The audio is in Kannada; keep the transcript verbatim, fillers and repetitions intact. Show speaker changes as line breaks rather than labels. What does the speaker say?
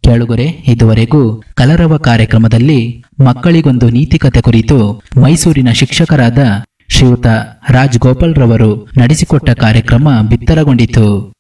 ಕೇಳುಗರೆ, ಇದುವರೆಗೂ ಕಲರವ ಕಾರ್ಯಕ್ರಮದಲ್ಲಿ ಮಕ್ಕಳಿಗೊಂದು ನೀತಿಕತೆ ಕುರಿತು ಮೈಸೂರಿನ ಶಿಕ್ಷಕರಾದ ಶ್ರೀಯುತ ರಾಜ್ ಗೋಪಾಲ್ ರವರು ನಡೆಸಿಕೊಟ್ಟ ಕಾರ್ಯಕ್ರಮ ಬಿತ್ತರಗೊಂಡಿತು.